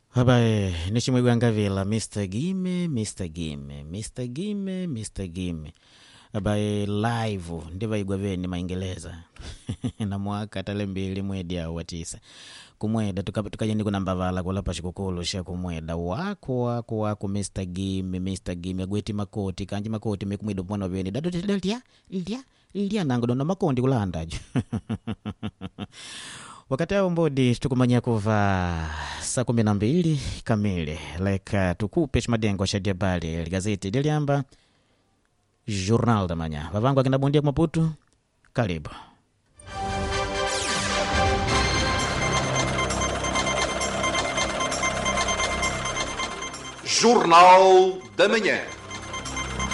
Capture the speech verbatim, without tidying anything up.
Habaye nishimwigwanga vila mister Gime mister Gime mister Gime mister Gime habaye live ndiva igwa veni maingeleza na mwaka tale mbili mwedi ya watisa kumweda tukajendi kuna mbavala kula pashikukulu sha kumweda wako wako wako mister Gime mister Gime gweti makoti kanji makoti mekumwido mwana veni dado tilia ilia ilia nango na makondi kulandaju wakati hao mbodi tukumanya kuva saa kumi na mbili kamili like uh, tukupe madengo shadia bali gazeti diliamba Journal da Manhã vavangu akina bondia Maputo karibu Jornal da Manhã.